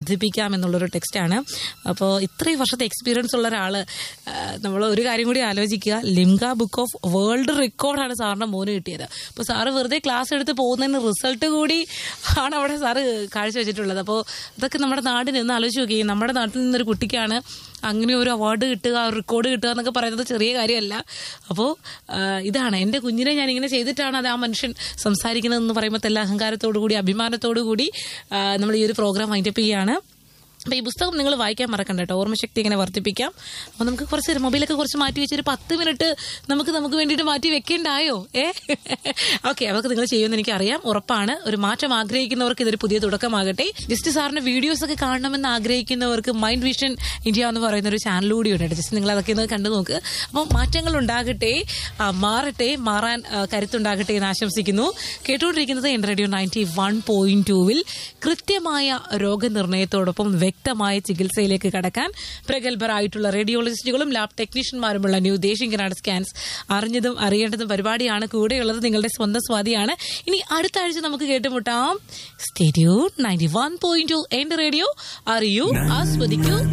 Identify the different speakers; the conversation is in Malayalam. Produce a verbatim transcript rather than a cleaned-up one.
Speaker 1: വർദ്ധിപ്പിക്കാം എന്നുള്ളൊരു ടെക്സ്റ്റാണ്. അപ്പോൾ ഇത്രയും വർഷത്തെ എക്സ്പീരിയൻസ് ഉള്ള ഒരാള്, നമ്മൾ ഒരു കാര്യം കൂടി ആലോചിക്കുക, ലിംഗ ബുക്ക് ഓഫ് വേൾഡ് റെക്കോർഡാണ് സാറിന്റെ മോന് കിട്ടിയത്. അപ്പോൾ സാറ് വെറുതെ ക്ലാസ് എടുത്ത് പോകുന്നതിന് റിസൾട്ട് കൂടി ആണ് അവിടെ സാറ് കാഴ്ചവെച്ചിട്ടുള്ളത്. അപ്പോൾ അതൊക്കെ നമ്മുടെ നാടിന് ഒന്ന് ആലോചിച്ച് നോക്കി, നമ്മുടെ നാട്ടിൽ നിന്നൊരു കുട്ടിക്കാണ് അങ്ങനെ ഒരു അവാർഡ് കിട്ടുക, റെക്കോർഡ് കിട്ടുക എന്നൊക്കെ പറയുന്നത് ചെറിയ കാര്യമല്ല. അപ്പോൾ ഇതാണ് എൻ്റെ കുഞ്ഞിനെ ഞാനിങ്ങനെ ചെയ്തിട്ടാണ് അത് ആ മനുഷ്യൻ സംസാരിക്കുന്നതെന്ന് പറയുമ്പോൾ എല്ലാ അഹങ്കാരത്തോടു കൂടി അഭിമാനത്തോടു കൂടി നമ്മൾ ഈ ഒരു പ്രോഗ്രാം വൈൻഡപ്പ് ചെയ്യുകയാണ്. അപ്പോൾ ഈ പുസ്തകം നിങ്ങൾ വായിക്കാൻ മറക്കണ്ട കേട്ടോ, ഓർമ്മശക്തി ഇങ്ങനെ വർദ്ധിപ്പിക്കാം. അപ്പോൾ നമുക്ക് കുറച്ച് മൊബൈലൊക്കെ കുറച്ച് മാറ്റി വെച്ചൊരു പത്ത് മിനിറ്റ് നമുക്ക് നമുക്ക് വേണ്ടിയിട്ട് മാറ്റി വെക്കേണ്ടായോ? ഏ ഓക്കെ, അതൊക്കെ നിങ്ങൾ ചെയ്യുമെന്ന് എനിക്കറിയാം, ഉറപ്പാണ്. ഒരു മാറ്റം ആഗ്രഹിക്കുന്നവർക്ക് ഇതൊരു പുതിയ തുടക്കമാകട്ടെ. ജസ്റ്റ് സാറിന്റെ വീഡിയോസ് ഒക്കെ കാണണമെന്ന് ആഗ്രഹിക്കുന്നവർക്ക് മൈൻഡ് വിഷൻ ഇന്ത്യ എന്ന് പറയുന്ന ഒരു ചാനൽ കൂടി ഉണ്ട്. ജസ്റ്റ് നിങ്ങൾ അതൊക്കെ ഒന്ന് കണ്ടു നോക്ക്. അപ്പോൾ മാറ്റങ്ങൾ ഉണ്ടാകട്ടെ, മാറട്ടെ, മാറാൻ കരുത്തുണ്ടാകട്ടെ എന്ന് ആശംസിക്കുന്നു. കേട്ടുകൊണ്ടിരിക്കുന്നത് N radio ninety one point ടൂവിൽ കൃത്യമായ രോഗനിർണയത്തോടൊപ്പം വ്യക്തമായ ചികിത്സയിലേക്ക് കടക്കാൻ പ്രഗത്ഭരായിട്ടുള്ള റേഡിയോളജിസ്റ്റുകളും ലാബ് ടെക്നീഷ്യന്മാരുമുള്ള ന്യൂ ദേശിംഗനാട് സ്കാൻസ് അറിഞ്ഞതും അറിയേണ്ടതും പരിപാടിയാണ്. കൂടെയുള്ളത് നിങ്ങളുടെ സ്വന്തം സ്വാതിയാണ്. ഇനി അടുത്ത ആഴ്ച നമുക്ക് കേട്ടുമുട്ടാം. സ്റ്റേഡിയോ ninety one point two N radio. അറിയൂ, ആസ്വദിക്കൂ.